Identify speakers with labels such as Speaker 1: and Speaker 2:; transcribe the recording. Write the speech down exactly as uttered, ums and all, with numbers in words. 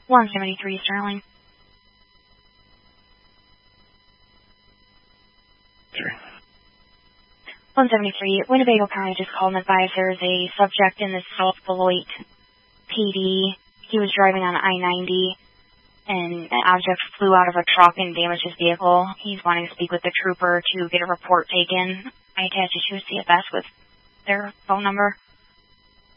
Speaker 1: one seventy-three Sterling.
Speaker 2: Sure.
Speaker 1: one seventy-three, Winnebago County just called and advised there is a subject in the South Beloit P D. He was driving on I ninety, and an object flew out of a truck and damaged his vehicle. He's wanting to speak with the trooper to get a report taken. I attached it to a C F S with their phone number.